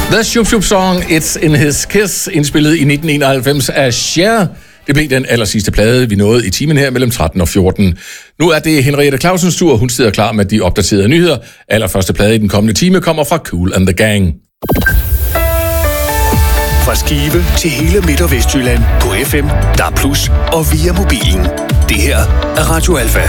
The Shoop Shoop Song, It's in His Kiss, indspillet i 1991 af Cher. Det blev den allersidste plade, vi nåede i timen her mellem 13 og 14. Nu er det Henriette Clausens tur, hun sidder klar med de opdaterede nyheder. Allerførste plade i den kommende time kommer fra Kool and the Gang. Fra Skive til hele Midt- og Vestjylland på FM, DAB+ og via mobilen. Det her er Radio Alfa.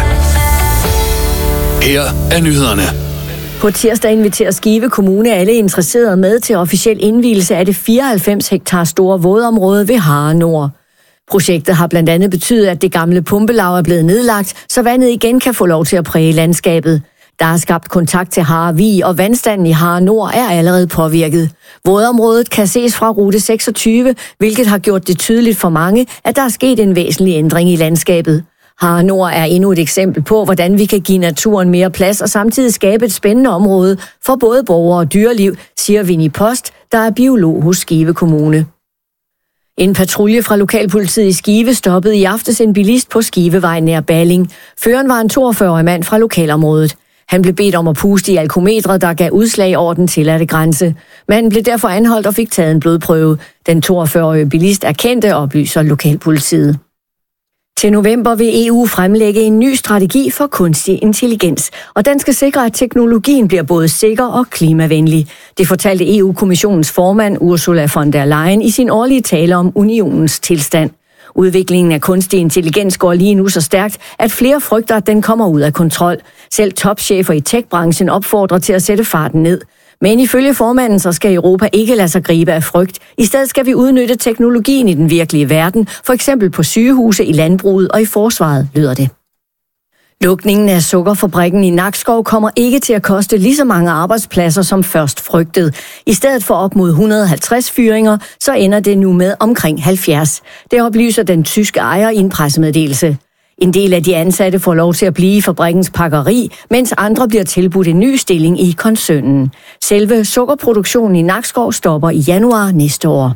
Her er nyhederne. På tirsdag inviterer Skive Kommune alle interesserede med til officiel indvielse af det 94 hektar store vådområde ved Harre Nord. Projektet har blandt andet betydet, at det gamle pumpelav er blevet nedlagt, så vandet igen kan få lov til at præge landskabet. Der er skabt kontakt til Harre Vig, og vandstanden i Harre Nord er allerede påvirket. Vådområdet kan ses fra rute 26, hvilket har gjort det tydeligt for mange, at der er sket en væsentlig ændring i landskabet. Harre Nord er endnu et eksempel på, hvordan vi kan give naturen mere plads og samtidig skabe et spændende område for både borgere og dyreliv, siger Vinnie Post, der er biolog hos Skive Kommune. En patrulje fra lokalpolitiet i Skive stoppede i aftes en bilist på Skivevej nær Balling. Føreren var en 42-årig mand fra lokalområdet. Han blev bedt om at puste i alkometret, der gav udslag over den tilladte grænse. Manden blev derfor anholdt og fik taget en blodprøve. Den 42-årige bilist erkendte, oplyser lokalpolitiet. Til november vil EU fremlægge en ny strategi for kunstig intelligens, og den skal sikre, at teknologien bliver både sikker og klimavenlig. Det fortalte EU-kommissionens formand Ursula von der Leyen i sin årlige tale om unionens tilstand. Udviklingen af kunstig intelligens går lige nu så stærkt, at flere frygter, at den kommer ud af kontrol. Selv topchefer i tech-branchen opfordrer til at sætte farten ned. Men ifølge formanden, så skal Europa ikke lade sig gribe af frygt. I stedet skal vi udnytte teknologien i den virkelige verden, for eksempel på sygehuse, i landbruget og i forsvaret, lyder det. Lukningen af sukkerfabrikken i Nakskov kommer ikke til at koste lige så mange arbejdspladser som først frygtet. I stedet for op mod 150 fyringer, så ender det nu med omkring 70. Det oplyser den tyske ejer i en pressemeddelelse. En del af de ansatte får lov til at blive i fabrikkens pakkeri, mens andre bliver tilbudt en ny stilling i koncernen. Selve sukkerproduktionen i Nakskov stopper i januar næste år.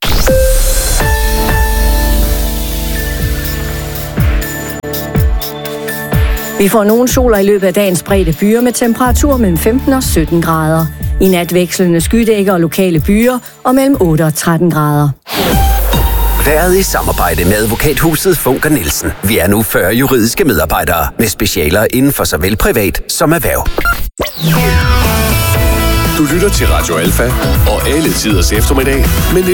Vi får nogle soler i løbet af dagens spredte byer med temperatur mellem 15 og 17 grader. I nat vekslende skydækker og lokale byer og mellem 8 og 13 grader. Været i samarbejde med advokathuset Funker Nielsen. Vi er nu 40 juridiske medarbejdere med specialer inden for såvel privat som erhverv. Du lytter til Radio Alfa og alle tiders eftermiddag, men